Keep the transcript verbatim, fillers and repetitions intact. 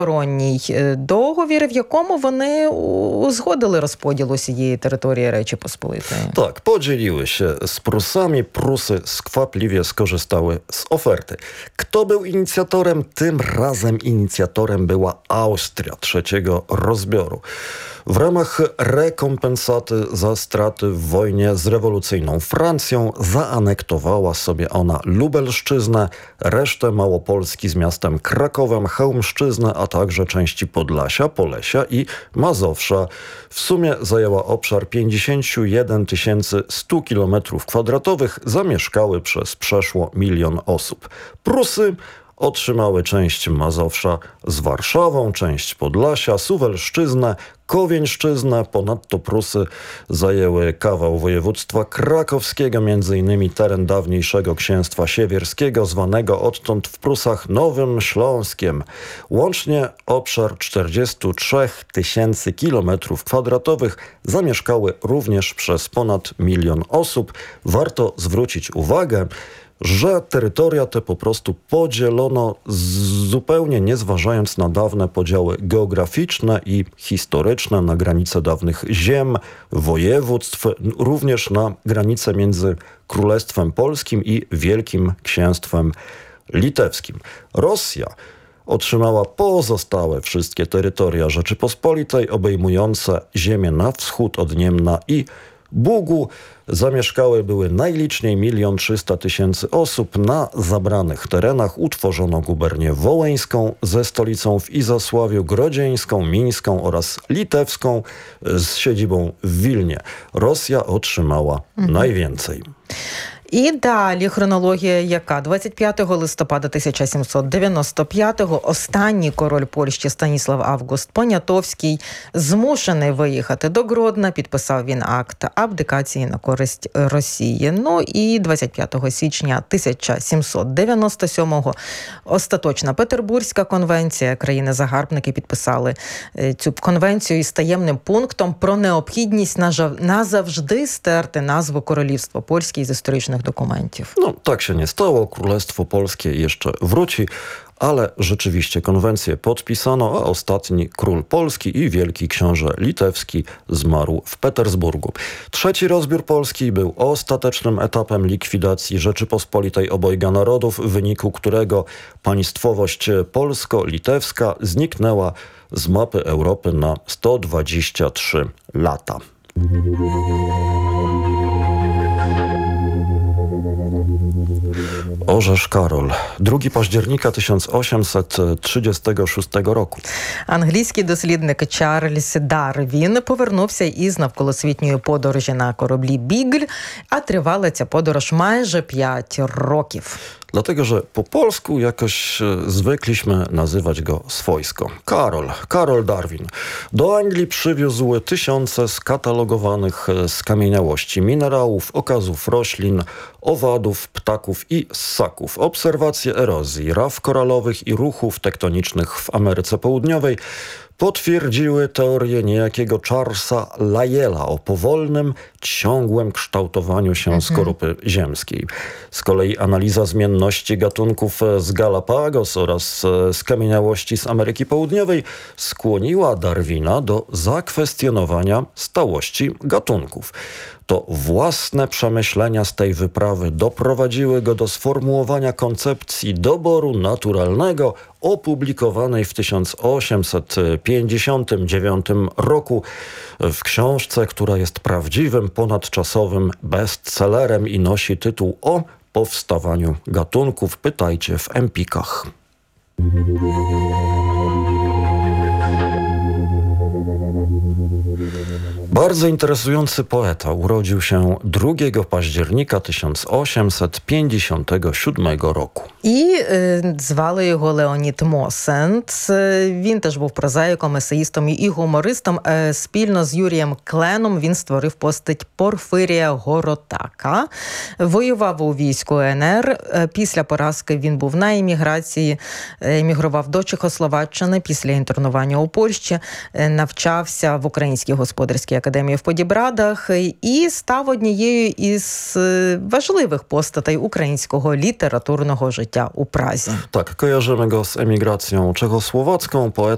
двосторонній договір, в якому вони узгодили розподіл усієї території Речі Посполитої. Tak, podzieliły się z Prusami. Prusy skwapliwie skorzystały z oferty. Kto był inicjatorem? Tym razem inicjatorem była Austria trzeciego rozbioru. W ramach rekompensaty za straty w wojnie z rewolucyjną Francją zaanektowała sobie ona Lubelszczyznę, resztę Małopolski z miastem Krakowem, Chełmszczyznę, a także części Podlasia, Polesia i Mazowsza. W sumie zajęła obszar pięćdziesiąt jeden tysięcy sto kilometrów kwadratowych, zamieszkały przez przeszło milion osób. Prusy otrzymały część Mazowsza z Warszawą, część Podlasia, Suwalszczyznę, Kowieńszczyznę. Ponadto Prusy zajęły kawał województwa krakowskiego, między innymi teren dawniejszego księstwa siewierskiego, zwanego odtąd w Prusach Nowym Śląskiem. Łącznie obszar czterdzieści trzy tysięcy kilometrów kwadratowych zamieszkały również przez ponad milion osób. Warto zwrócić uwagę, że terytoria te po prostu podzielono zupełnie nie zważając na dawne podziały geograficzne i historyczne, na granice dawnych ziem, województw, również na granice między Królestwem Polskim i Wielkim Księstwem Litewskim. Rosja otrzymała pozostałe wszystkie terytoria Rzeczypospolitej, obejmujące ziemię na wschód od Niemna i Bugu. Zamieszkałe były najliczniej milion trzysta tysięcy osób. Na zabranych terenach utworzono gubernię wołyńską ze stolicą w Izasławiu, grodzieńską, mińską oraz litewską z siedzibą w Wilnie. Rosja otrzymała mhm. najwięcej. І далі хронологія яка? двадцять п'ятого листопада тисяча сімсот дев'яносто п'ятого останній король Польщі Станіслав Август Понятовський змушений виїхати до Гродно, підписав він акт абдикації на користь Росії. Ну і двадцять п'ятого січня тисяча сімсот дев'яносто сьомого остаточна Петербурзька конвенція. Країни-загарбники підписали цю конвенцію із таємним пунктом про необхідність назавжди стерти назву Королівства Польське з історичних dokumentów. No, tak się nie stało. Królestwo Polskie jeszcze wróci, ale rzeczywiście konwencję podpisano, a ostatni król Polski i wielki książę litewski zmarł w Petersburgu. Trzeci rozbiór Polski był ostatecznym etapem likwidacji Rzeczypospolitej Obojga Narodów, w wyniku którego państwowość polsko-litewska zniknęła z mapy Europy na sto dwadzieścia trzy lata. Orzesz Karol. drugiego października tysiąc osiemset trzydziestego szóstego roku. Англійський дослідник Чарльз Дарвін повернувся із навколосвітньої подорожі на кораблі «Бігль», а тривала ця подорож майже п'ять років. Dlatego, że po polsku jakoś zwykliśmy nazywać go swojsko. Karol, Karol Darwin. Do Anglii przywiózł tysiące skatalogowanych skamieniałości minerałów, okazów roślin, owadów, ptaków i ssaków. Obserwacje erozji, raf koralowych i ruchów tektonicznych w Ameryce Południowej potwierdziły teorię niejakiego Charlesa Lyella o powolnym, ciągłym kształtowaniu się mhm. skorupy ziemskiej. Z kolei analiza zmienności gatunków z Galapagos oraz skamieniałości z Ameryki Południowej skłoniła Darwina do zakwestionowania stałości gatunków. To własne przemyślenia z tej wyprawy doprowadziły go do sformułowania koncepcji doboru naturalnego opublikowanej w tysiąc osiemset pięćdziesiątym dziewiątym roku w książce, która jest prawdziwym, ponadczasowym bestsellerem i nosi tytuł o powstawaniu gatunków. Pytajcie w Empikach. Bardzo interesujący poeta urodził się drugiego października tysiąc osiemset pięćdziesiątego siódmego roku. І е, звали його Леонід Мосент. Він теж був прозаїком, есеїстом і гумористом. Е, спільно з Юрієм Кленом він створив постать Порфирія Горотака. Воював у війську УНР. Е, після поразки він був на еміграції, емігрував до Чехословаччини. Після інтернування у Польщі е, навчався в Українській господарській академії в Подібрадах і став однією із важливих постатей українського літературного життя у Празі. Tak, kojarzymy go z emigracją czechosłowacką. Poeta